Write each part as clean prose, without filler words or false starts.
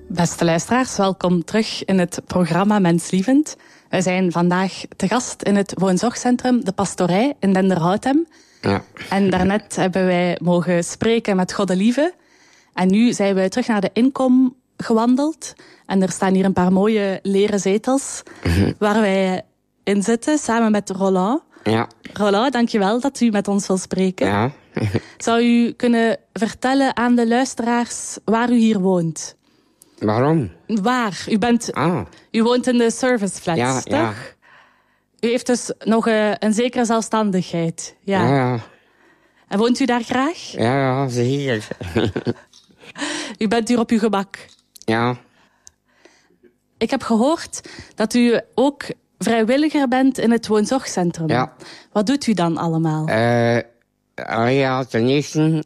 Beste luisteraars, welkom terug in het programma Menslievend. Wij zijn vandaag te gast in het woonzorgcentrum De Pastorij in Denderhoutem. Ja. En daarnet hebben wij mogen spreken met Goddelieve. En nu zijn wij terug naar de inkom gewandeld. En er staan hier een paar mooie leren zetels waar wij in zitten, samen met Roland. Ja. Roland, dankjewel dat u met ons wil spreken. Ja. Zou u kunnen vertellen aan de luisteraars waar u hier woont? Waarom? Waar? U woont in de serviceflats, Ja, toch? ja. U heeft dus nog een zekere zelfstandigheid. Ja. Ja. En woont u daar graag? Ja, zeker. U bent hier op uw gemak. Ja. Ik heb gehoord dat u ook vrijwilliger bent in het woonzorgcentrum. Ja. Wat doet u dan allemaal? Ja, ten eerste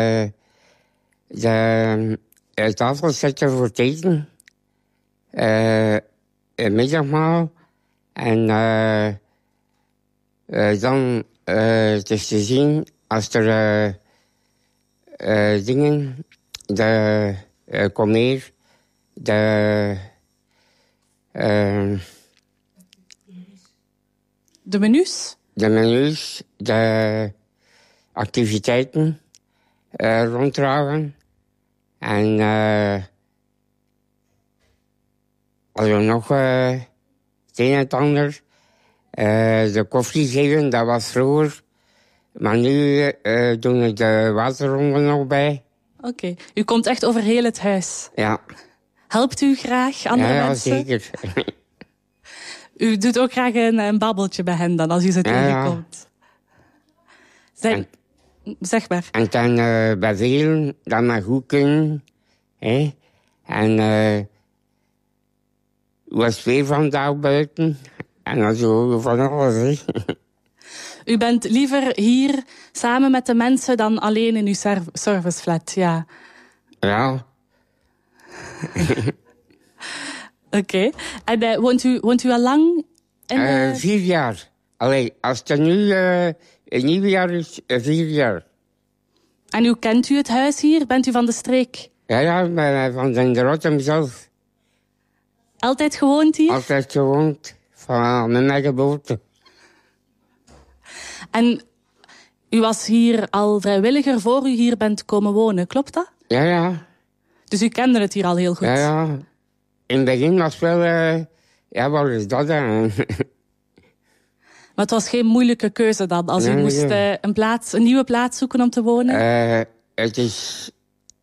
de tafel zetten voor het eten. Het middagmaal. En dan het is te zien als er dingen, de komeer, De menus? de menus, de activiteiten ronddragen. En als we nog het een en het ander, de koffie geven, dat was vroeger. Maar nu doen we de waterronden nog bij. Oké. U komt echt over heel het huis. Ja. Helpt u graag andere Ja, mensen? zeker. U doet ook graag een babbeltje bij hen dan, als u ze tegenkomt. Zeg maar. En dan bij velen, dat maar goed kunnen. Hè? En was weer vandaag buiten. En dan zo van alles. Hè? U bent liever hier samen met de mensen dan alleen in uw serviceflat, ja. Ja. Oké. En woont u al lang in... 4 jaar. Allee, als het nu een nieuw jaar is, 4 jaar. En hoe kent u het huis hier? Bent u van de streek? Ja, van Denderhoutem zelf. Altijd gewoond hier? Altijd gewoond, van mijn geboorte. En u was hier al vrijwilliger voor u hier bent komen wonen, klopt dat? Ja. Dus u kende het hier al heel goed? Ja. In het begin was het wel... ja, wat is dat dan? Maar het was geen moeilijke keuze dan, als u moest een nieuwe plaats zoeken om te wonen? Het is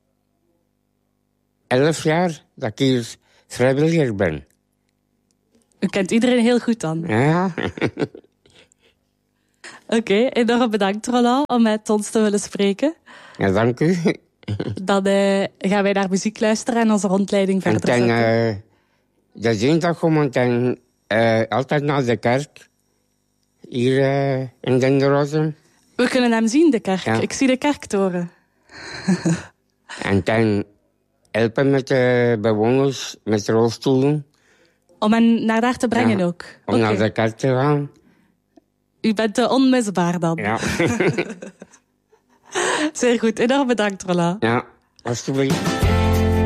11 jaar dat ik hier vrijwilliger ben. U kent iedereen heel goed dan? Ja. Oké, enorm bedankt Roland om met ons te willen spreken. Ja, dank u. Dan gaan wij naar muziek luisteren en onze rondleiding verder zetten. En de dinsdag komen dan altijd naar de kerk. Hier in Denderhoutem. We kunnen hem zien, de kerk. Ja. Ik zie de kerktoren. En dan helpen met de bewoners met rolstoelen. Om hen naar daar te brengen ook? Om naar de kerk te gaan. U bent onmisbaar dan? Ja. Zeer goed, enorm bedankt Roland. Ja, alsjeblieft.